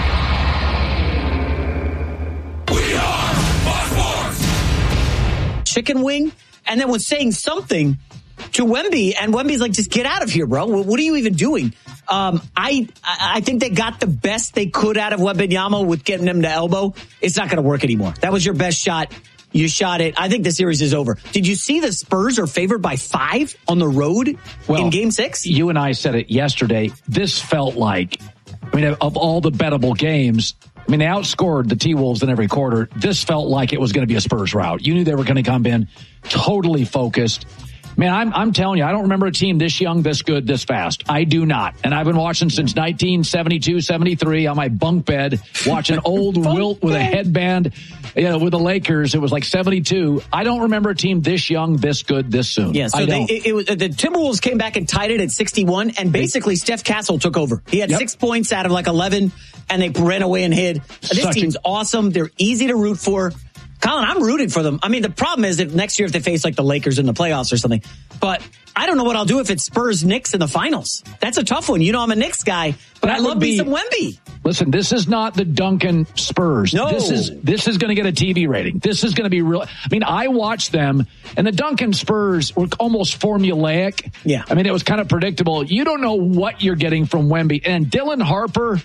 Speaker 16: We are Fox Sports.
Speaker 20: Chicken wing, and then was saying something to Wemby, and Wemby's like, just get out of here, bro. What are you even doing? Um, I I think they got the best they could out of Wembanyama with getting him to elbow. It's not going to work anymore. That was your best shot. You shot it. I think the series is over. Did you see the Spurs are favored by five on the road well, in game six?
Speaker 21: You and I said it yesterday. This felt like, I mean, of all the bettable games, I mean, they outscored the T-Wolves in every quarter. This felt like it was going to be a Spurs rout. You knew they were going to come in totally focused. Man, I'm I'm telling you, I don't remember a team this young, this good, this fast. I do not. And I've been watching since nineteen seventy-two, seventy-three on my bunk bed, watching old Wilt with a headband, you know, with the Lakers. It was like seventy-two. I don't remember a team this young, this good, this soon.
Speaker 20: Yeah, so
Speaker 21: I
Speaker 20: they,
Speaker 21: don't.
Speaker 20: It, it was, the Timberwolves came back and tied it at sixty-one, and basically Steph Castle took over. He had yep. six points out of like eleven, and they ran away and hid. This Such team's a- awesome. They're easy to root for. Colin, I'm rooting for them. I mean, the problem is if next year if they face like the Lakers in the playoffs or something. But I don't know what I'll do if it's Spurs Knicks in the finals. That's a tough one. You know, I'm a Knicks guy, but that I love me some Wemby.
Speaker 21: Listen, this is not the Duncan Spurs.
Speaker 20: No.
Speaker 21: This is this is going to get a T V rating. This is going to be real. I mean, I watched them, and the Duncan Spurs were almost formulaic.
Speaker 20: Yeah.
Speaker 21: I mean, it was kind of predictable. You don't know what you're getting from Wemby. And Dylan Harper.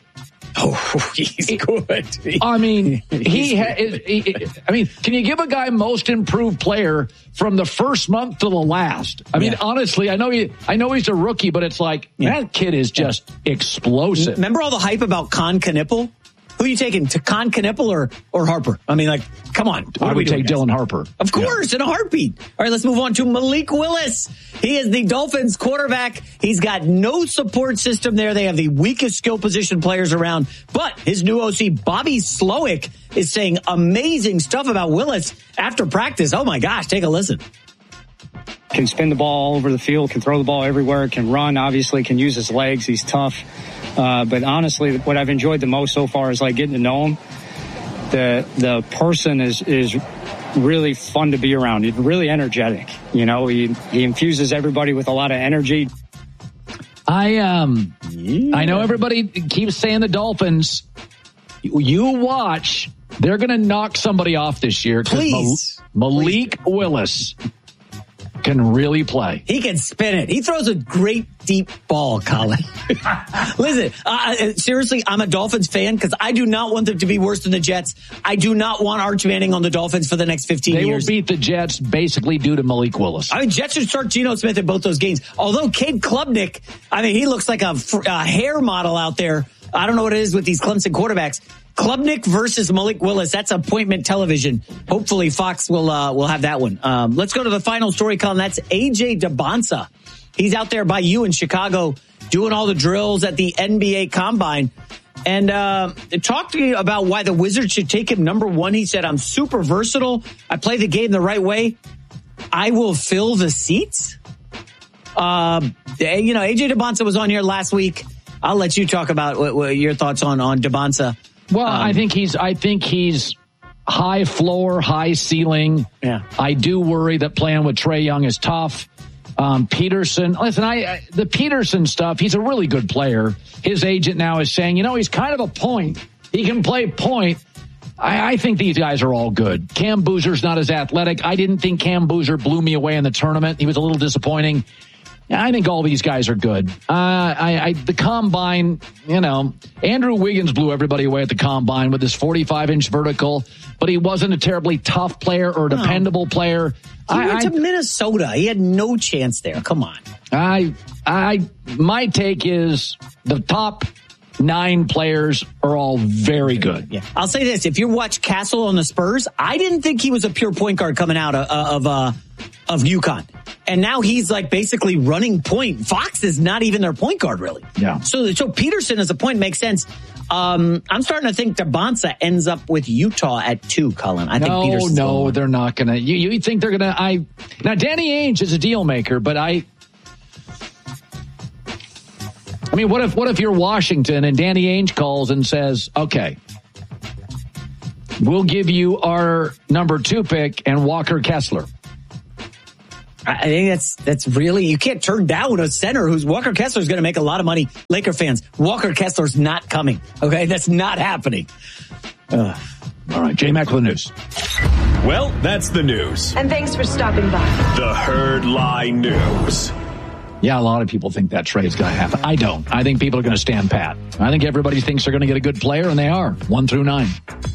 Speaker 20: Oh, he's good.
Speaker 21: I mean, he, ha- he, he. I mean, can you give a guy most improved player from the first month to the last? I mean, yeah. honestly, I know he, I know he's a rookie, but it's like yeah. that kid is just explosive.
Speaker 20: Remember all the hype about Con Knipple? Who are you taking, to Con Knipple or or Harper? I mean, like, come on.
Speaker 21: What I would take Dylan Harper.
Speaker 20: Of course, yeah. in a heartbeat. All right, let's move on to Malik Willis. He is the Dolphins quarterback. He's got no support system there. They have the weakest skill position players around. But his new O C, Bobby Slowick, is saying amazing stuff about Willis after practice. Oh, my gosh, take a listen.
Speaker 22: Can spin the ball all over the field, can throw the ball everywhere, can run, obviously, can use his legs. He's tough. Uh, but honestly, what I've enjoyed the most so far is like getting to know him. The the person is is really fun to be around. He's really energetic. You know, he he infuses everybody with a lot of energy.
Speaker 21: I um yeah. I know everybody keeps saying the Dolphins. You watch, they're going to knock somebody off this year.
Speaker 20: Please,
Speaker 21: Mal- Malik Please. Willis can really play.
Speaker 20: He can spin it. He throws a great deep ball, Colin. Listen, uh, seriously, I'm a Dolphins fan because I do not want them to be worse than the Jets. I do not want Arch Manning on the Dolphins for the next fifteen
Speaker 21: they
Speaker 20: years.
Speaker 21: They will beat the Jets basically due to Malik Willis.
Speaker 20: I mean, Jets should start Geno Smith in both those games. Although Cade Klubnik, I mean, he looks like a, a hair model out there. I don't know what it is with these Clemson quarterbacks. Klubnik versus Malik Willis. That's appointment television. Hopefully Fox will uh, will have that one. Um, let's go to the final story, Colin. That's A J DeBonsa. He's out there by you in Chicago doing all the drills at the N B A Combine. And uh, talk to you about why the Wizards should take him number one. He said, I'm super versatile. I play the game the right way. I will fill the seats. Uh, you know, A J DeBonsa was on here last week. I'll let you talk about what, what your thoughts on, on DeBonsa.
Speaker 21: Well, um, I think he's, I think he's high floor, high ceiling.
Speaker 20: Yeah.
Speaker 21: I do worry that playing with Trae Young is tough. Um, Peterson, listen, I, I, the Peterson stuff, he's a really good player. His agent now is saying, you know, he's kind of a point. He can play point. I, I think these guys are all good. Cam Boozer's not as athletic. I didn't think Cam Boozer blew me away in the tournament. He was a little disappointing. I think all these guys are good. Uh, I, I, the combine, you know, Andrew Wiggins blew everybody away at the combine with his forty-five inch vertical, but he wasn't a terribly tough player or a dependable no. player.
Speaker 20: He
Speaker 21: I,
Speaker 20: went to
Speaker 21: I,
Speaker 20: Minnesota. He had no chance there. Come on.
Speaker 21: I, I, my take is the top nine players are all very good.
Speaker 20: Yeah. I'll say this. If you watch Castle on the Spurs, I didn't think he was a pure point guard coming out of, of, uh, of UConn. And now he's like basically running point. Fox is not even their point guard, really.
Speaker 21: Yeah.
Speaker 20: So, so Peterson as a point makes sense. Um, I'm starting to think DeBonsa ends up with Utah at two, Colin. I
Speaker 21: no,
Speaker 20: think Peterson's
Speaker 21: no, they're not going to. You, you think they're going to? I now Danny Ainge is a deal maker, but I. I mean, what if what if you're Washington and Danny Ainge calls and says, "Okay, we'll give you our number two pick and Walker Kessler."
Speaker 20: I think that's that's really, you can't turn down a center who's Walker Kessler's going to make a lot of money. Laker fans, Walker Kessler's not coming. Okay, that's not happening. Uh,
Speaker 21: all right, J-Mac with the news.
Speaker 13: Well, that's the news.
Speaker 3: And thanks for stopping by.
Speaker 13: The Herd Lie News.
Speaker 21: Yeah, a lot of people think that trade is going to happen. I don't. I think people are going to stand pat. I think everybody thinks they're going to get a good player, and they are. One through nine.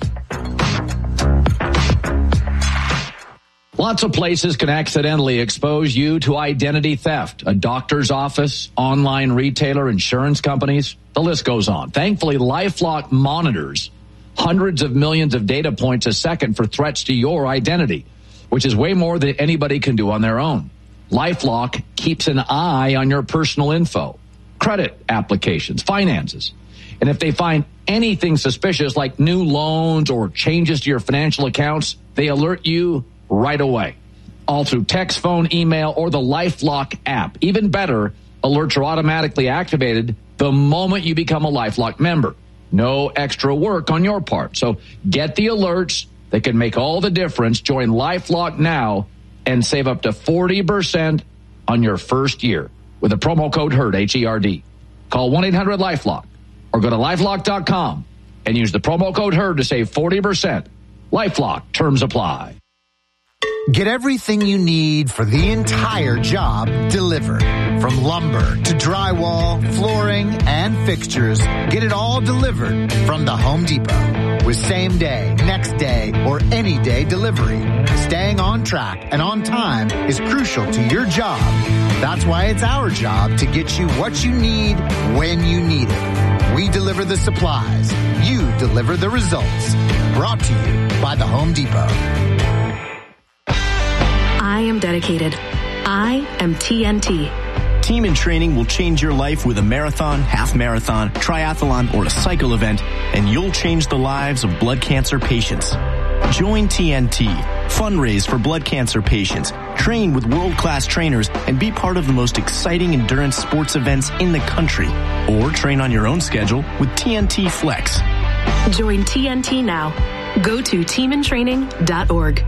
Speaker 21: Lots of places can accidentally expose you to identity theft. A doctor's office, online retailer, insurance companies. The list goes on. Thankfully, LifeLock monitors hundreds of millions of data points a second for threats to your identity, which is way more than anybody can do on their own. LifeLock keeps an eye on your personal info, credit applications, finances. And if they find anything suspicious like new loans or changes to your financial accounts, they alert you right away, all through text, phone, email, or the LifeLock app. Even better, alerts are automatically activated the moment you become a LifeLock member. No extra work on your part. So get the alerts that can make all the difference. Join LifeLock now and save up to forty percent on your first year with the promo code HERD, H E R D. Call one eight hundred LifeLock or go to LifeLock dot com and use the promo code HERD to save forty percent. LifeLock, terms apply.
Speaker 4: Get everything you need for the entire job delivered. From lumber to drywall, flooring, and fixtures, get it all delivered from the Home Depot. With same day, next day, or any day delivery, staying on track and on time is crucial to your job. That's why it's our job to get you what you need when you need it. We deliver the supplies. You deliver the results. Brought to you by the Home Depot.
Speaker 3: I am dedicated. I am T N T.
Speaker 23: Team in Training will change your life with a marathon, half marathon, triathlon, or a cycle event, and you'll change the lives of blood cancer patients. Join T N T, fundraise for blood cancer patients, train with world-class trainers, and be part of the most exciting endurance sports events in the country. Or train on your own schedule with T N T Flex.
Speaker 3: Join T N T now. Go to team in training dot org.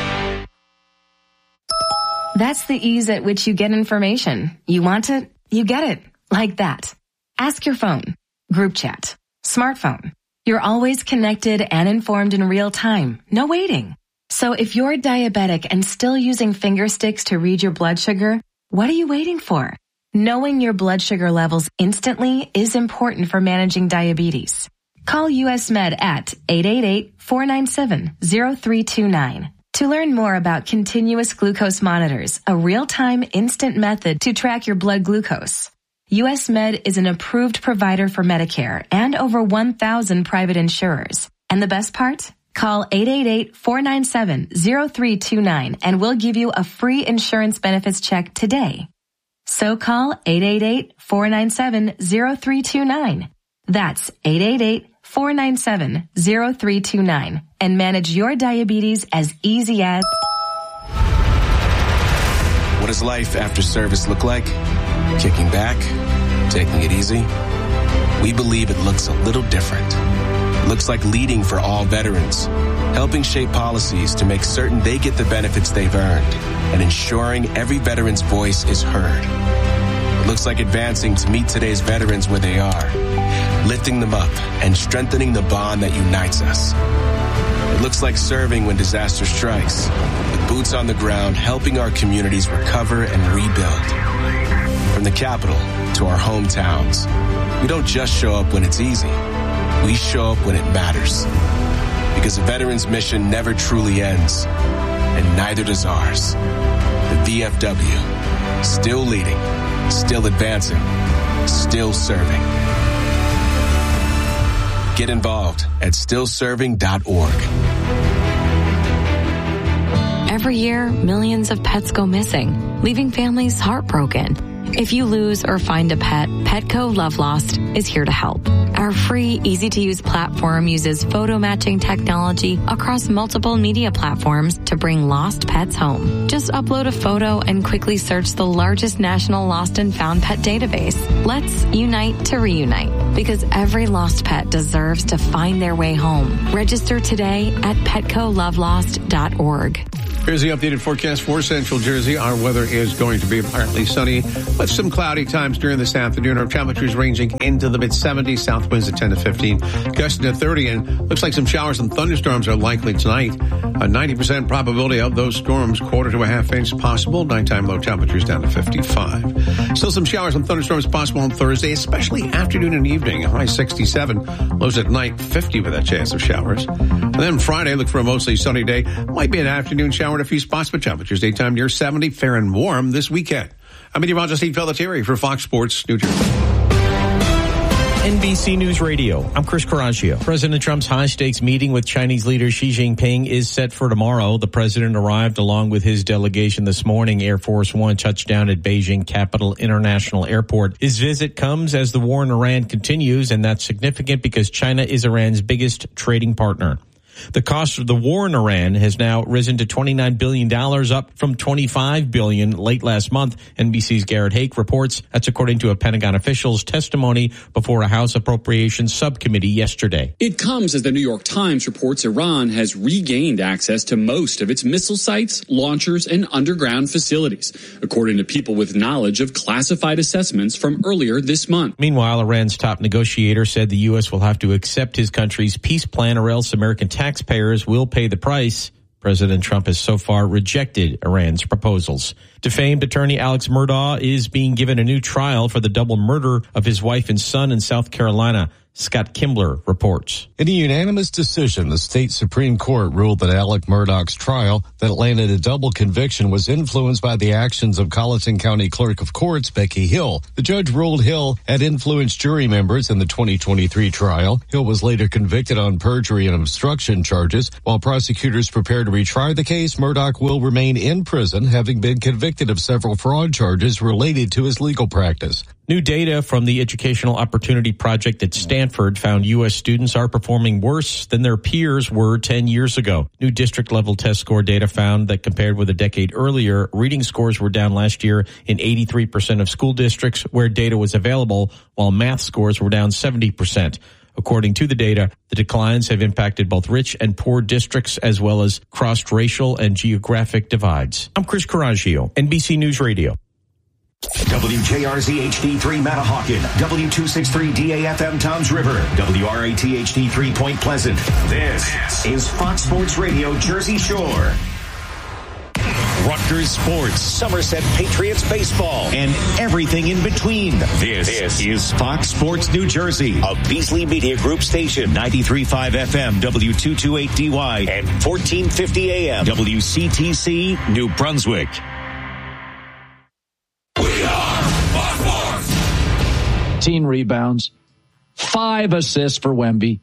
Speaker 24: That's the ease at which you get information. You want it, you get it. Like that. Ask your phone. Group chat. Smartphone. You're always connected and informed in real time. No waiting. So if you're diabetic and still using finger sticks to read your blood sugar, what are you waiting for? Knowing your blood sugar levels instantly is important for managing diabetes. Call U S Med at eight eight eight, four nine seven, zero three two nine. To learn more about continuous glucose monitors, a real-time instant method to track your blood glucose. U S Med is an approved provider for Medicare and over one thousand private insurers. And the best part? Call eight eight eight, four nine seven, zero three two nine and we'll give you a free insurance benefits check today. So call eight eight eight, four nine seven, zero three two nine. That's eight eight eight, four nine seven, zero three two nine and manage your diabetes as easy as...
Speaker 25: What does life after service look like? Kicking back? Taking it easy? We believe it looks a little different. It looks like leading for all veterans, helping shape policies to make certain they get the benefits they've earned, and ensuring every veteran's voice is heard. It looks like advancing to meet today's veterans where they are, lifting them up and strengthening the bond that unites us. It looks like serving when disaster strikes, with boots on the ground helping our communities recover and rebuild. From the capital to our hometowns, we don't just show up when it's easy. We show up when it matters. Because a veteran's mission never truly ends, and neither does ours. The V F W, still leading, still advancing, still serving. Get involved at still serving dot org.
Speaker 24: Every year, millions of pets go missing, leaving families heartbroken. If you lose or find a pet, Petco Love Lost is here to help. Our free, easy-to-use platform uses photo matching technology across multiple media platforms to bring lost pets home. Just upload a photo and quickly search the largest national lost and found pet database. Let's unite to reunite, because every lost pet deserves to find their way home. Register today at petco love lost dot org.
Speaker 5: Here's the updated forecast for Central Jersey. Our weather is going to be partly sunny, but some cloudy times during this afternoon. Our temperatures ranging into the mid seventies, south winds at ten to fifteen, gusting to thirty, and looks like some showers and thunderstorms are likely tonight. A ninety percent probability of those storms, quarter to a half inch possible. Nighttime low temperatures down to fifty-five. Still some showers and thunderstorms possible on Thursday, especially afternoon and evening. High sixty-seven, lows at night fifty with a chance of showers. And then Friday, look for a mostly sunny day. Might be an afternoon shower in a few spots, but temperatures daytime near seventy, fair and warm this weekend. I'm meteorologist Steve Pelletieri for Fox Sports New Jersey.
Speaker 6: N B C News Radio, I'm Chris Coraggio. President Trump's high-stakes meeting with Chinese leader Xi Jinping is set for tomorrow. The president arrived along with his delegation this morning. Air Force One touched down at Beijing Capital International Airport. His visit comes as the war in Iran continues, and that's significant because China is Iran's biggest trading partner. The cost of the war in Iran has now risen to twenty-nine billion dollars, up from twenty-five billion dollars late last month. N B C's Garrett Hake reports that's according to a Pentagon official's testimony before a House Appropriations Subcommittee yesterday.
Speaker 7: It comes as the New York Times reports Iran has regained access to most of its missile sites, launchers, and underground facilities, according to people with knowledge of classified assessments from earlier this month.
Speaker 6: Meanwhile, Iran's top negotiator said the U S will have to accept his country's peace plan or else American tax Taxpayers will pay the price. President Trump has so far rejected Iran's proposals. Defamed attorney Alex Murdaugh is being given a new trial for the double murder of his wife and son in South Carolina. Scott Kimbler reports.
Speaker 8: In a unanimous decision, the state Supreme Court ruled that Alec Murdaugh's trial that landed a double conviction was influenced by the actions of Colleton County Clerk of Courts Becky Hill. The judge ruled Hill had influenced jury members in the twenty twenty-three trial. Hill was later convicted on perjury and obstruction charges. While prosecutors prepare to retry the case, Murdaugh will remain in prison, having been convicted of several fraud charges related to his legal practice.
Speaker 6: New data from the Educational Opportunity Project at Stanford found U S students are performing worse than their peers were ten years ago. New district-level test score data found that compared with a decade earlier, reading scores were down last year in eighty-three percent of school districts where data was available, while math scores were down seventy percent. According to the data, the declines have impacted both rich and poor districts as well as crossed racial and geographic divides. I'm Chris Coraggio, N B C News Radio.
Speaker 13: W J R Z H D three Matahawkin, W two sixty-three D A F M Toms River, W R A T H D three Point Pleasant. This is Fox Sports Radio Jersey Shore. Rutgers Sports, Somerset Patriots baseball, and everything in between. This, this is Fox Sports New Jersey, a Beasley Media Group station, ninety-three point five F M, W two twenty-eight D Y, and fourteen fifty A M, W C T C, New Brunswick.
Speaker 21: fifteen rebounds, five assists for Wemby.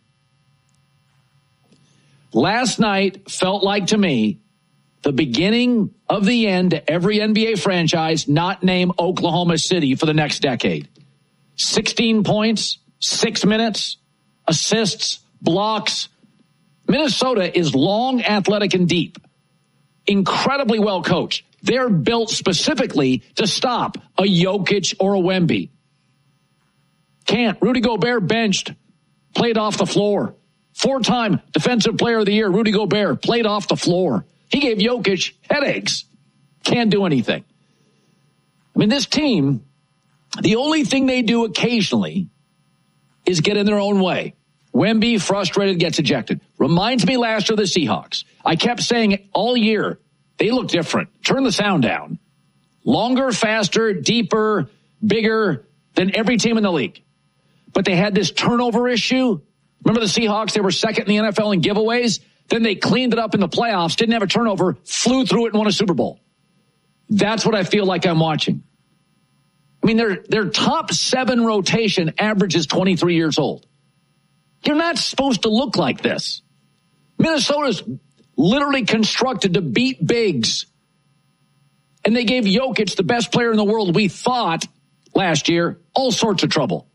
Speaker 21: Last night felt like, to me, the beginning of the end to every N B A franchise not name Oklahoma City for the next decade. sixteen points, six minutes, assists, blocks. Minnesota is long, athletic, and deep. Incredibly well coached. They're built specifically to stop a Jokic or a Wemby. Can't. Rudy Gobert benched, played off the floor. Four-time Defensive Player of the Year, Rudy Gobert, played off the floor. He gave Jokic headaches. Can't do anything. I mean, this team, the only thing they do occasionally is get in their own way. Wemby, frustrated, gets ejected. Reminds me last year of the Seahawks. I kept saying it all year, they look different. Turn the sound down. Longer, faster, deeper, bigger than every team in the league. But they had this turnover issue. Remember the Seahawks? They were second in the N F L in giveaways. Then they cleaned it up in the playoffs, didn't have a turnover, flew through it and won a Super Bowl. That's what I feel like I'm watching. I mean, their, their top seven rotation averages twenty-three years old. You're not supposed to look like this. Minnesota's literally constructed to beat bigs. And they gave Jokic, the best player in the world, we thought, last year, all sorts of trouble.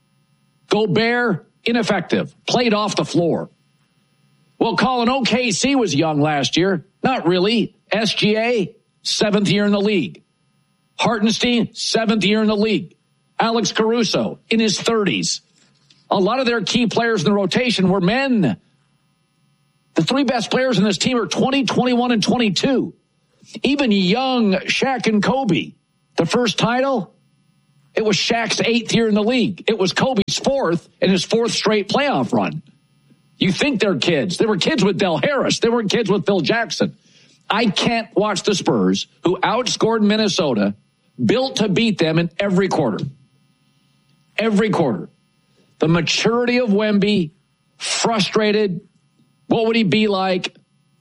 Speaker 21: Gobert, ineffective, played off the floor. Well, Colin, O K C was young last year. Not really. S G A, seventh year in the league. Hartenstein, seventh year in the league. Alex Caruso, in his thirties. A lot of their key players in the rotation were men. The three best players in this team are twenty, twenty-one, and twenty-two. Even young Shaq and Kobe. The first title, it was Shaq's eighth year in the league. It was Kobe's fourth in his fourth straight playoff run. You think they're kids. They were kids with Del Harris. They weren't kids with Phil Jackson. I can't watch the Spurs, who outscored Minnesota, built to beat them in every quarter. Every quarter. The maturity of Wemby, frustrated. What would he be like?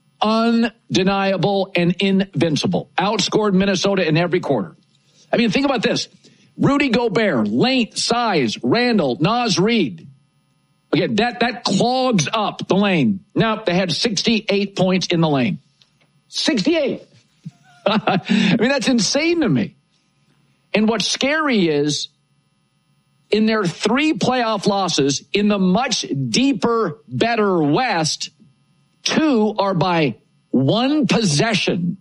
Speaker 21: Undeniable and invincible. Outscored Minnesota in every quarter. I mean, think about this. Rudy Gobert, length, size, Randall, Naz Reid. Again, that, that clogs up the lane. Now, they had sixty-eight points in the lane. sixty-eight. I mean, that's insane to me. And what's scary is, in their three playoff losses in the much deeper, better West, two are by one possession.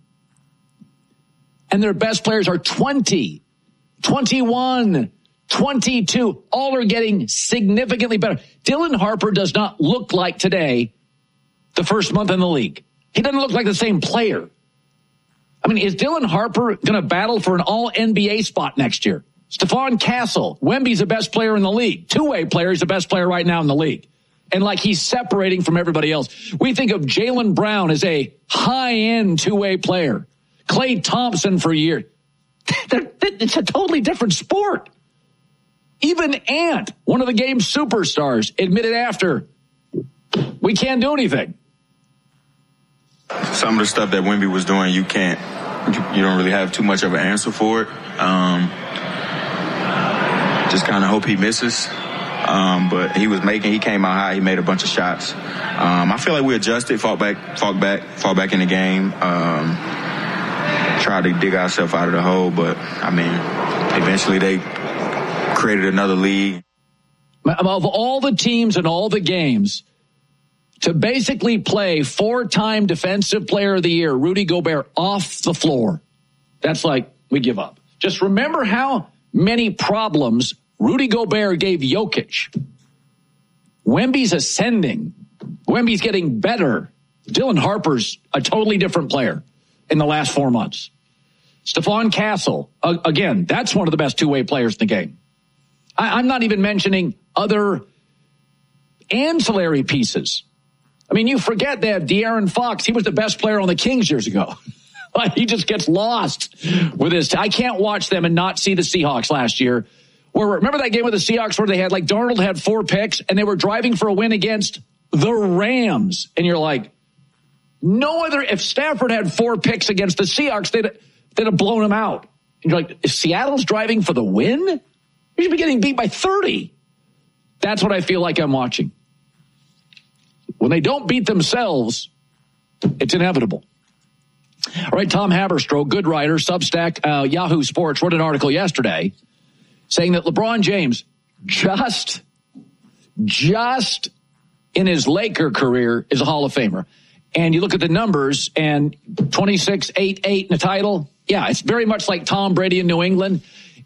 Speaker 21: And their best players are twenty, twenty-one, twenty-two. All are getting significantly better. Dylan Harper does not look like today the first month in the league. He doesn't look like the same player. I mean, is Dylan Harper going to battle for an all N B A spot next year? Stephon Castle, Wemby's the best player in the league. Two-way player, he's the best player right now in the league. And like he's separating from everybody else. We think of Jaylen Brown as a high-end two-way player. Klay Thompson for years. It's a totally different sport. Even Ant, one of the game's superstars, admitted after, we can't do anything.
Speaker 1: Some of the stuff that Wemby was doing, you can't, you don't really have too much of an answer for it. Um, just kind of hope he misses. Um, but he was making, he came out high, he made a bunch of shots. Um, I feel like we adjusted, fought back, fought back, fought back in the game. Um, tried to dig ourselves out of the hole, but I mean, eventually they created another league.
Speaker 21: Of all the teams and all the games, to basically play four-time Defensive Player of the Year, Rudy Gobert, off the floor, that's like, we give up. Just remember how many problems Rudy Gobert gave Jokic. Wemby's ascending. Wemby's getting better. Dylan Harper's a totally different player in the last four months. Stephon Castle, uh, again, that's one of the best two-way players in the game. I, I'm not even mentioning other ancillary pieces. I mean, you forget they have De'Aaron Fox. He was the best player on the Kings years ago. He just gets lost with his. T- I can't watch them and not see the Seahawks last year. Where remember that game with the Seahawks where they had like Darnold had four picks and they were driving for a win against the Rams, and you're like, no other. If Stafford had four picks against the Seahawks, they'd they'd have blown them out. And you're like, if Seattle's driving for the win, you should be getting beat by thirty. That's what I feel like I'm watching. When they don't beat themselves, it's inevitable. All right, Tom Haberstroh, good writer, Substack, uh, Yahoo Sports, wrote an article yesterday saying that LeBron James just, just in his Laker career is a Hall of Famer. And you look at the numbers and twenty-six, eight, eight in the title. Yeah, it's very much like Tom Brady in New England.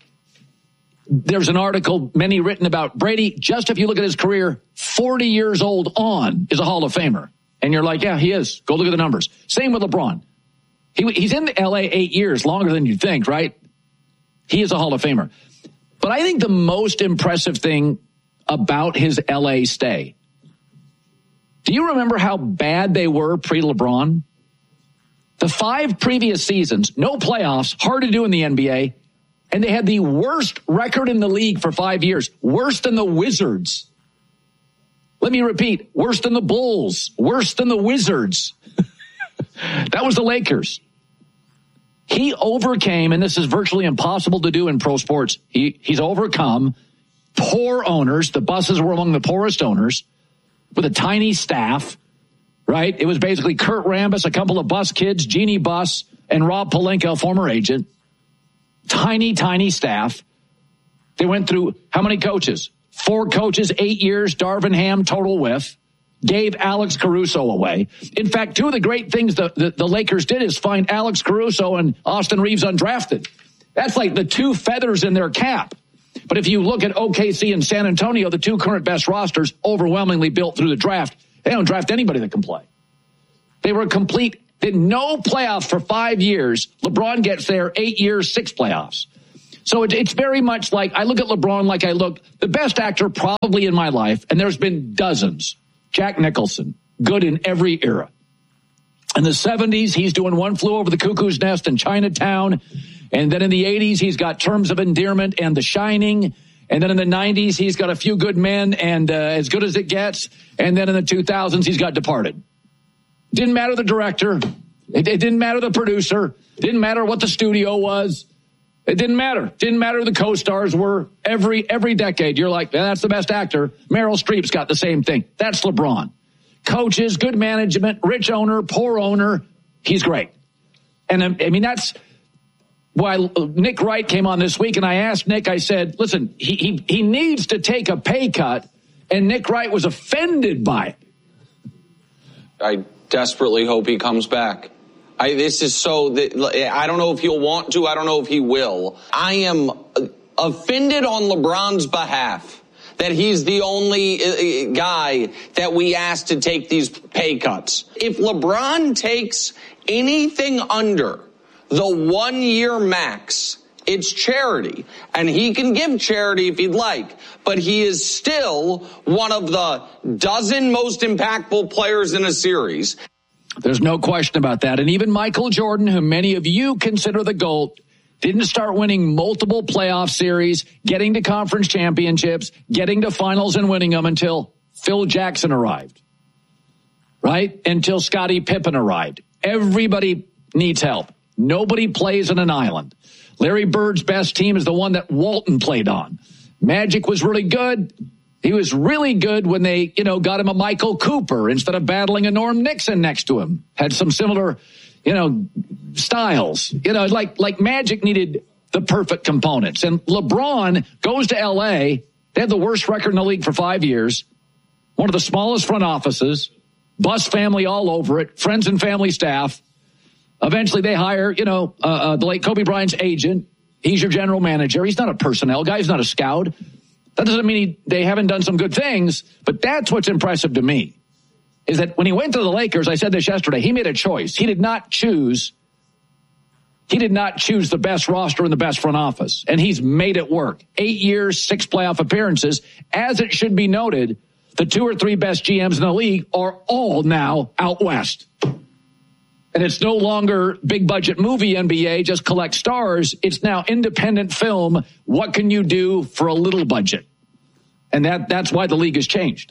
Speaker 21: There's an article, many written about Brady. Just if you look at his career, forty years old on is a Hall of Famer. And you're like, yeah, he is. Go look at the numbers. Same with LeBron. He, he's in L A eight years, longer than you think, right? He is a Hall of Famer. But I think the most impressive thing about his L A stay, do you remember how bad they were pre-LeBron? The five previous seasons, no playoffs, hard to do in the N B A, and they had the worst record in the league for five years, worse than the Wizards. Let me repeat, worse than the Bulls, worse than the Wizards. That was the Lakers. He overcame, and this is virtually impossible to do in pro sports, he, he's overcome poor owners. The Busses were among the poorest owners. with a tiny staff, right? It was basically Kurt Rambis, a couple of bus kids, Jeannie Buss, and Rob Pelinka, former agent. Tiny, tiny staff. They went through how many coaches? Four coaches, eight years, Darvin Ham total with. Gave Alex Caruso away. In fact, two of the great things the, the, the Lakers did is find Alex Caruso and Austin Reeves undrafted. That's like the two feathers in their cap. But if you look at O K C and San Antonio, the two current best rosters, overwhelmingly built through the draft, they don't draft anybody that can play. They were complete, did no playoffs for five years. LeBron gets there, eight years, six playoffs. So it, it's very much like, I look at LeBron like I look, the best actor probably in my life, and there's been dozens. Jack Nicholson, good in every era. In the seventies, he's doing One Flew Over the Cuckoo's Nest in Chinatown. And then in the eighties, he's got Terms of Endearment and The Shining. And then in the nineties, he's got A Few Good Men and uh, As Good as It Gets. And then in the two thousands, he's got Departed. Didn't matter the director. It, it didn't matter the producer. Didn't matter what the studio was. It didn't matter. Didn't matter who the co-stars were. Every every decade, you're like, yeah, that's the best actor. Meryl Streep's got the same thing. That's LeBron. Coaches, good management, rich owner, poor owner. He's great. And I mean, that's why Nick Wright came on this week, and I asked Nick, I said, listen, he he, he needs to take a pay cut, and Nick Wright was offended by it.
Speaker 2: I desperately hope he comes back. I, this is so that I don't know if he'll want to. I don't know if he will. I am offended on LeBron's behalf that he's the only guy that we asked to take these pay cuts. If LeBron takes anything under the one year max, it's charity, and he can give charity if he'd like, but he is still one of the dozen most impactful players in a series.
Speaker 21: There's no question about that. And even Michael Jordan, who many of you consider the GOAT, didn't start winning multiple playoff series, getting to conference championships, getting to finals and winning them until Phil Jackson arrived, right? Until Scottie Pippen arrived. Everybody needs help. Nobody plays on an island. Larry Bird's best team is the one that Walton played on. Magic was really good. He was really good when they, you know, got him a Michael Cooper instead of battling a Norm Nixon next to him. Had some similar, you know, styles. You know, like like Magic needed the perfect components. And LeBron goes to L A. They had the worst record in the league for five years. One of the smallest front offices. Bus family all over it. Friends and family staff. Eventually they hire, you know, uh, uh, the late Kobe Bryant's agent. He's your general manager. He's not a personnel guy. He's not a scout. That doesn't mean he, they haven't done some good things, but that's what's impressive to me, is that when he went to the Lakers, I said this yesterday, he made a choice. He did not choose, he did not choose the best roster and the best front office, and he's made it work. Eight years, six playoff appearances. As it should be noted, the two or three best G Ms in the league are all now out west. And it's no longer big budget movie N B A, just collect stars. It's now independent film. What can you do for a little budget? And that that's why the league has changed.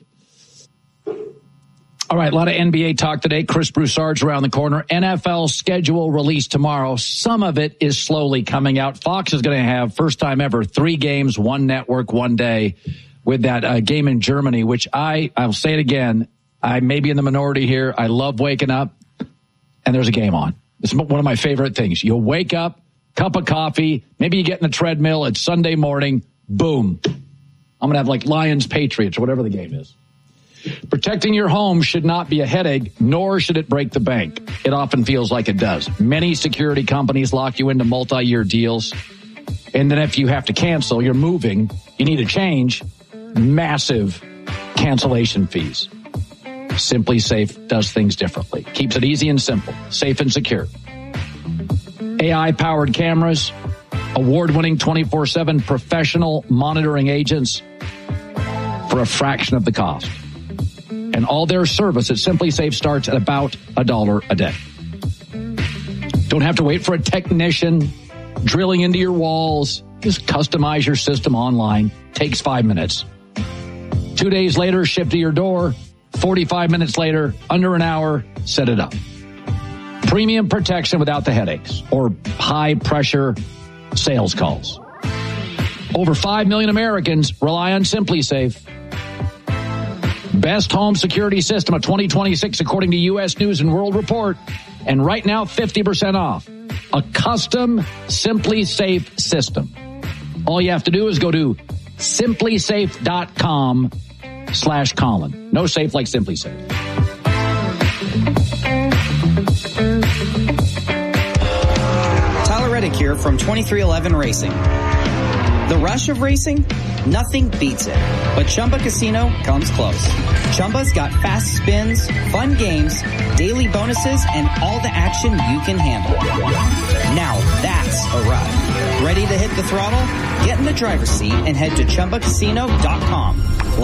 Speaker 21: All right, a lot of N B A talk today. Chris Broussard's around the corner. N F L schedule released tomorrow. Some of it is slowly coming out. Fox is going to have, first time ever, three games, one network, one day, with that uh, game in Germany, which I, I'll say it again, I may be in the minority here. I love waking up and there's a game on. It's one of my favorite things. You'll wake up, cup of coffee, maybe you get in the treadmill, it's Sunday morning, boom. I'm going to have like Lions Patriots or whatever the game is. Protecting your home should not be a headache, nor should it break the bank. It often feels like it does. Many security companies lock you into multi-year deals. And then if you have to cancel, you're moving, you need a change, massive cancellation fees. Simply Safe does things differently. Keeps it easy and simple, safe and secure. A I-powered cameras, award-winning twenty-four seven professional monitoring agents for a fraction of the cost. And all their service at Simply Safe starts at about a dollar a day. Don't have to wait for a technician drilling into your walls. Just customize your system online. Takes five minutes. Two days later, ship to your door. forty-five minutes later, under an hour, set it up. Premium protection without the headaches or high-pressure sales calls. Over five million Americans rely on Simply Safe. Best home security system of twenty twenty-six, according to U S News and World Report. And right now, fifty percent off. A custom Simply Safe system. All you have to do is go to simply safe dot com slash Colin. No safe like Simply Safe.
Speaker 9: Tyler Reddick here from twenty-three eleven Racing. The rush of racing? Nothing beats it. But Chumba Casino comes close. Chumba's got fast spins, fun games, daily bonuses, and all the action you can handle. Now that's a ride. Ready to hit the throttle? Get in the driver's seat and head to Chumba Casino dot com.